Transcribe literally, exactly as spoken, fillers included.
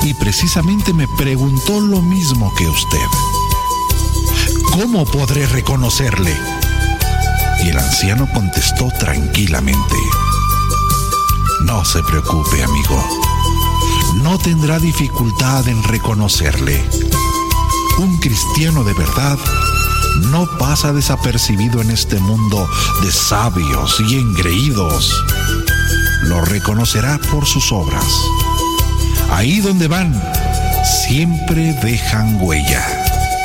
y precisamente me preguntó lo mismo que usted. ¿Cómo podré reconocerle? Y el anciano contestó tranquilamente: no se preocupe, amigo. No tendrá dificultad en reconocerle. Un cristiano de verdad no pasa desapercibido en este mundo de sabios y engreídos. Lo reconocerá por sus obras. Ahí donde van, siempre dejan huella.